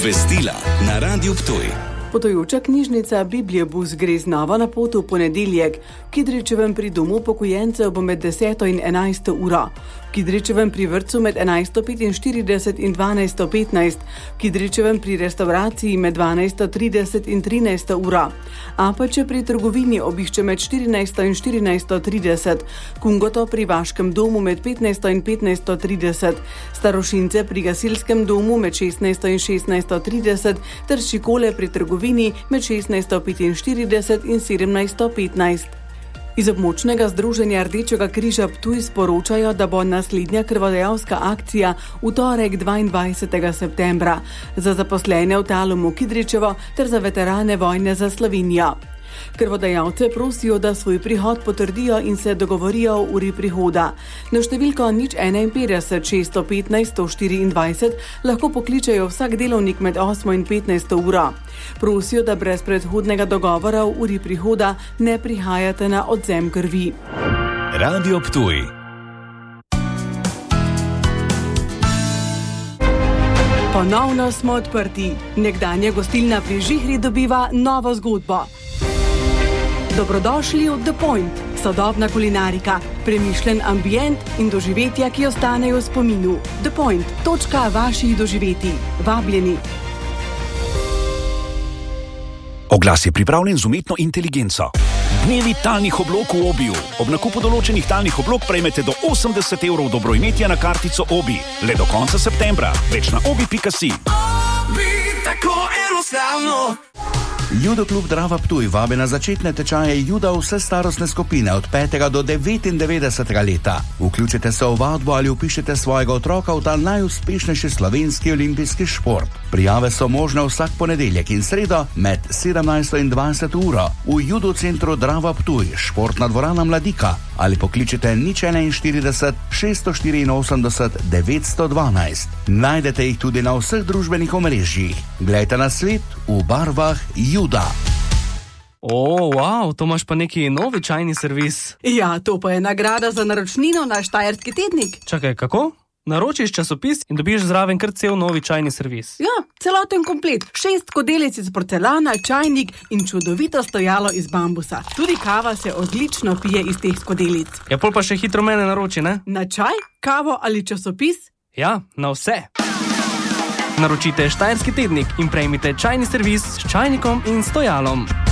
Obvestila na Radiu Ptuj. Potujoča knjižnica Bibliobus gre znova na pot v ponedeljek. V Kidričevem pri domu upokojencev bo med 10. in 11. uro. V Kidričevem pri vrtcu med 11.45 in 12.15. V Kidričevem pri restauraciji med 12.30 in 13. uro. Apače pri trgovini obišče med 14. in 14.30. Kungoto pri vaškem domu med 15. in 15.30. Starošince pri gasilskem domu med 16. in 16.30 ter Šikole pri trgovini med 16.45 in 17.15. Iz območnega združenja Rdečega križa Ptuj sporočajo, da bo naslednja krvodajalska akcija v torek 22. septembra za zaposlene v Talumu Kidričevo ter za veterane vojne za Slovenijo. Krvodajalce prosijo, da svoj prihod potrdijo in se dogovorijo o uri prihoda. Na številko 051 615 124 lahko pokličejo vsak delovnik med 8 in 15 uro. Prosijo, da brez predhodnega dogovora o uri prihoda ne prihajate na odvzem krvi. Radio Ptuj. Ponovno smo odprti. Nekdanja gostilna pri Žihri dobiva novo zgodbo. Dobrodošli v The Point. Sodobna kulinarika, premišljen ambient in doživetja, ki ostanejo v spominu. The Point. Točka vaših doživetij. Vabljeni. Oglas je pripravljen z umetno inteligenco. Dnevi talnih oblog v Obiju. Ob nakupu določenih talnih oblog prejmete do 80 evrov dobroimetja na kartico Obi. Le do konca septembra. Več na obi.si. Obi, tako enostavno. Judo klub Drava Ptuj vabi na začetne tečaje juda vse starostne skupine od 5. do 99. leta. Vključite se v vadbo ali vpišite svojega otroka v ta najuspešnejši slovenski olimpijski šport. Prijave so možne vsak ponedeljek in sredo med 17. in 20. uro v judo centru Drava Ptuj, športna dvorana Mladika, ali pokličite 041 684 912. Najdete jih tudi na vseh družbenih omrežjih. Glejte na svet v barvah juda. Wow, to imaš pa neki novi čajni servis. Ja, to pa je nagrada za naročnino na Štajerski tednik. Čakaj, kako? Naročiš časopis in dobiš zraven kar cel novi čajni servis. Ja, celoten komplet. 6 skodelic iz porcelana, čajnik in čudovito stojalo iz bambusa. Tudi kava se odlično pije iz teh skodelic. Ja, pol pa še hitro mene naroči, ne? Na čaj, kavo ali časopis? Ja, na vse. Naročite Štajerski tednik in prejmite čajni servis s čajnikom in stojalom.